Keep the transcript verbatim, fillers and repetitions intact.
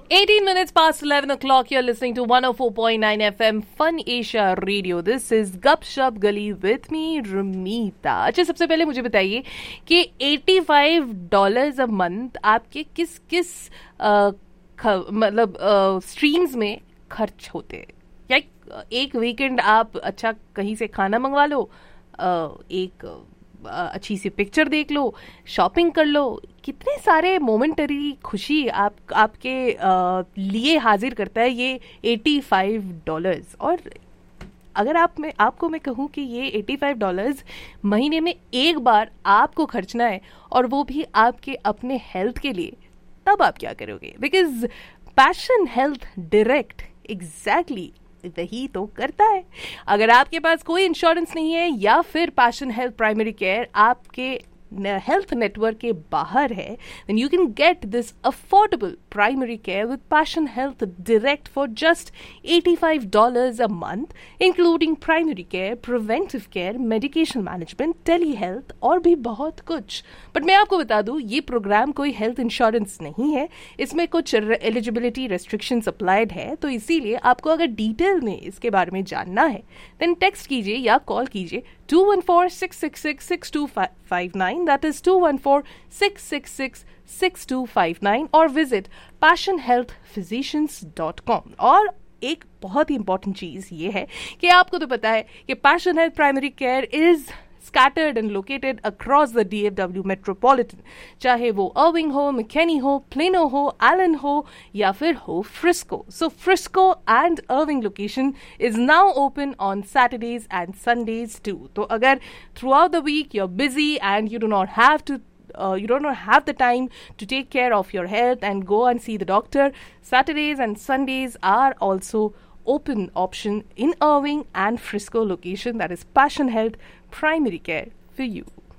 eighteen minutes past eleven o'clock, you're listening to one oh four point nine F M Fun Asia Radio. This is Gup Shop Gali with me, Ramita. अच्छा, सबसे पहले मुझे बताइए कि eighty-five dollars a month आपके किस किस मतलब स्ट्रीम्स में खर्च होते हैं? या एक वीकेंड आप अच्छा कहीं से खाना मंगवा लो, एक अच्छी सी पिक्चर देख लो, शॉपिंग कर लो, कितने सारे मोमेंटरी खुशी आप आपके आ, लिए हाजिर करता है ये eighty-five डॉलर्स. और अगर आप में आपको मैं कहूँ कि ये eighty-five डॉलर्स महीने में एक बार आपको खर्चना है और वो भी आपके अपने हेल्थ के लिए, तब आप क्या करोगे? Because passion health direct exactly वही तो करता है. अगर आपके पास कोई इंश्योरेंस नहीं है या फिर पैशन हेल्थ प्राइमरी केयर आपके हेल्थ नेटवर्क के बाहर है, then you can get this affordable primary care with Passion Health Direct for just eighty-five dollars a month, including primary care, preventive care, medication management, telehealth और भी बहुत कुछ. But मैं आपको बता दूं, ये प्रोग्राम कोई हेल्थ इंश्योरेंस नहीं है. इसमें कुछ एलिजिबिलिटी रेस्ट्रिक्शंस अप्लाइड है, तो इसीलिए आपको अगर डिटेल में इसके बारे में जानना है देन टेक्स्ट कीजिए या कॉल कीजिए two one four six six six six two five nine, that is two one four six six six six two five nine, or visit passion health physicians dot com. और एक बहुत ही important चीज ये है कि आपको तो पता है कि passion health primary care is scattered and located across the D F W metropolitan, चाहे वो Irving हो, McKinney हो, Plano हो, Allen हो या फिर हो Frisco. So Frisco and Irving location is now open on Saturdays and Sundays too. तो अगर throughout the week you're busy and you do not have to Uh, you don't have the time to take care of your health and go and see the doctor, Saturdays and Sundays are also open option in Irving and Frisco location. That is Passion Health Primary Care for you.